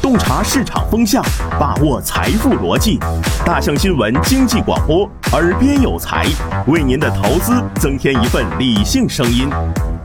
洞察市场风向，把握财富逻辑。大象新闻经济广播，耳边有财，为您的投资增添一份理性声音。